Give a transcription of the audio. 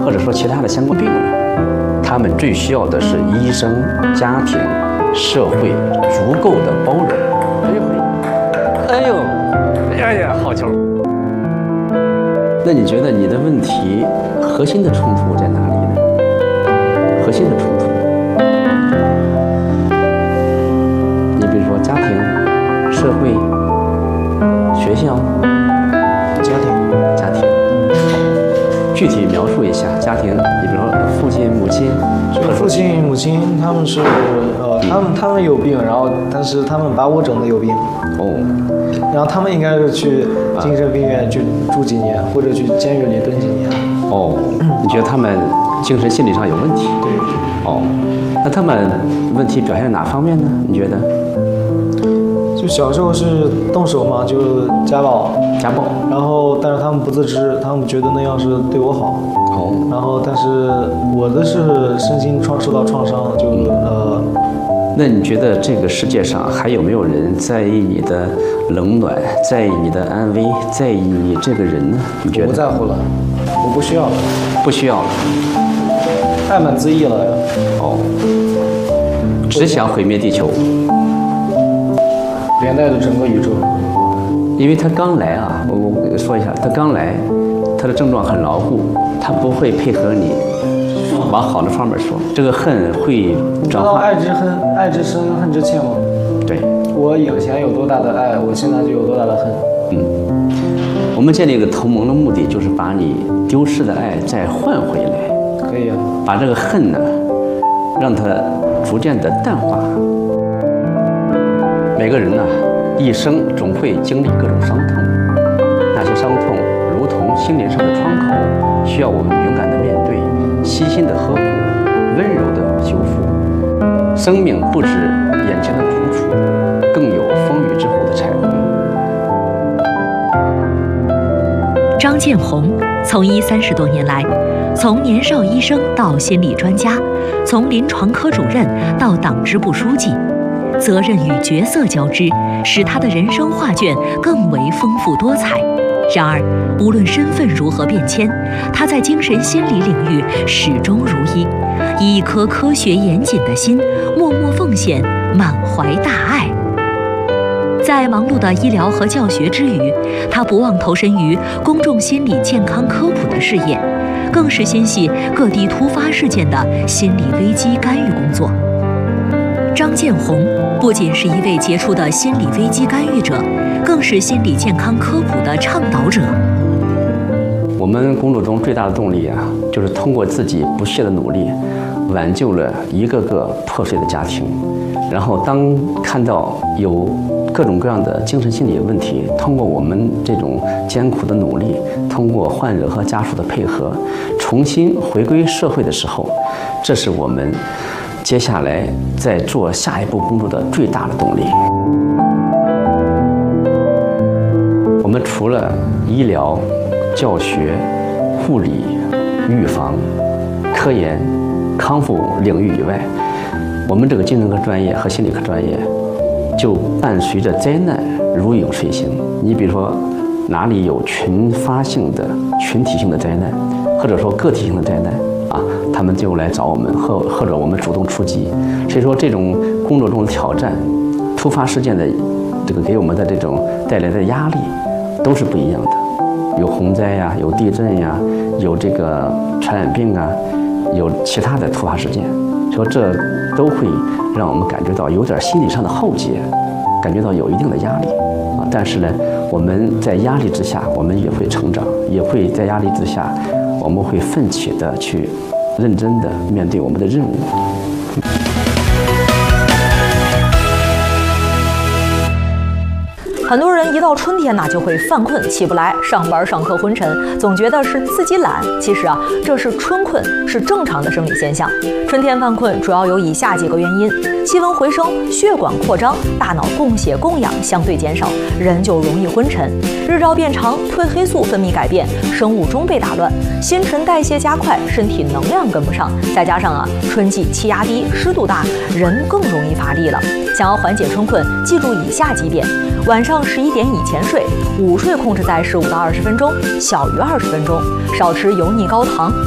或者说其他的相关病人，他们最需要的是医生、家庭、社会足够的包容。哎呦，哎呀，好球！那你觉得你的问题核心的冲突在哪里呢？核心的冲突，你比如说家庭、社会、学校。家庭，具体描述一下家庭。你比如说父亲、母亲。 父亲、母亲他们是他们有病，然后但是他们把我整的有病。然后他们应该是去精神病院去住几年，或者去监狱里蹲几年。 你觉得他们精神心理上有问题？ 对。 那他们问题表现在哪方面呢？你觉得？ 就小时候是动手嘛，就家暴，然后但是他们不自知，他们觉得那样是对我好。然后但是我的是身心受到创伤， 那你觉得这个世界上还有没有人在意你的冷暖，在意你的安危，在意你这个人呢？你觉得？ 我不在乎了，我不需要了。 不需要了， 爱满自溢了。 只想毁灭地球， 连带着整个宇宙。 因为他刚来啊，我说一下，他刚来，他的症状很牢固，他不会配合你往好的方面说，这个恨会转化。 爱之深，恨之切吗？ 对。 我以前有多大的爱，我现在就有多大的恨。 我们建立一个同盟的目的，就是把你丢失的爱再换回来。 可以啊。 把这个恨呢，让它逐渐的淡化。每个人呢，一生总会经历各种伤痛，那些伤痛如同心灵上的窗口，需要我们勇敢的面对，悉心的呵护，温柔的修复。生命不止眼前的苦楚，更有风雨之后的彩虹。 张建宏从医30多年来，从年少医生到心理专家，从临床科主任到党支部书记，责任与角色交织，使他的人生画卷更为丰富多彩。然而，无论身份如何变迁，他在精神心理领域始终如一，以一颗科学严谨的心，默默奉献，满怀大爱。在忙碌的医疗和教学之余，他不忘投身于公众心理健康科普的事业，更是心系各地突发事件的心理危机干预工作。张建宏不仅是一位杰出的心理危机干预者，更是心理健康科普的倡导者。 我们工作中最大的动力啊，就是通过自己不懈的努力，挽救了一个个破碎的家庭。然后当看到有各种各样的精神心理问题，通过我们这种艰苦的努力，通过患者和家属的配合，重新回归社会的时候，这是我们接下来在做下一步工作的最大的动力。我们除了医疗、教学、护理、预防、科研、康复领域以外，我们这个精神科专业和心理科专业就伴随着灾难如影随形。你比如说，哪里有群发性的、群体性的灾难，或者说个体性的灾难啊，他们就来找我们，或者我们主动出击。所以说，这种工作中的挑战、突发事件的这个给我们的这种带来的压力，都是不一样的。有洪灾呀，有地震呀，有这个传染病啊，有其他的突发事件。说这都会让我们感觉到有点心理上的浩劫，感觉到有一定的压力啊。但是呢，我们在压力之下，我们也会成长，也会在压力之下，我们会奋起的去认真的面对我们的任务。 很多人一到春天就会犯困起不来，上班上课昏沉，总觉得是自己懒。其实这是春困，是正常的生理现象。春天犯困主要有以下几个原因：气温回升，血管扩张，大脑供血供氧相对减少，人就容易昏沉。日照变长，褪黑素分泌改变，生物钟被打乱，新陈代谢加快，身体能量跟不上。再加上春季气压低，湿度大，人更容易乏力了。想要缓解春困，记住以下几点：晚上11点以前睡，午睡控制在15到20分钟，小于20分钟，少吃油腻高糖、